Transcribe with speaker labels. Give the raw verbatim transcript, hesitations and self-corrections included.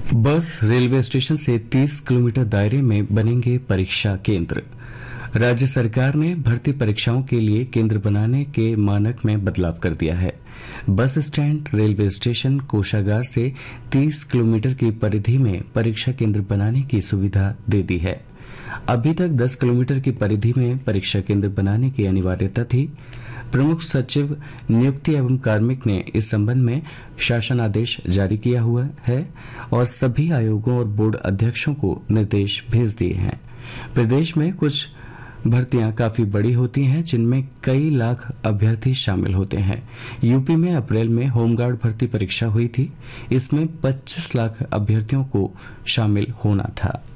Speaker 1: बस railway station से तीस किलोमीटर दायरे में बनेंगे परीक्षा केंद्र। राज्य सरकार ने भर्ती परीक्षाओं के लिए केंद्र बनाने के मानक में बदलाव कर दिया है। बस स्टैंड, रेलवे स्टेशन, कोषागार से तीस किलोमीटर की परिधि में परीक्षा केंद्र बनाने की सुविधा दे दी है। अभी तक दस किलोमीटर की परिधि में परीक्षा केंद्र बनाने की अनिवार्यता थी। प्रमुख सचिव नियुक्ति एवं कार्मिक ने इस संबंध में शासन आदेश जारी किया हुआ है और सभी आयोगों और बोर्ड अध्यक्षों को निर्देश भेज दिए हैं। प्रदेश में कुछ भर्तियां काफी बड़ी होती हैं, जिनमें कई लाख अभ्यर्थी शामिल होते हैं। यूपी में अप्रैल में होमगार्ड भर्ती परीक्षा हुई थी। इसमें पच्चीस लाख अभ्यर्थियों को शामिल होना था।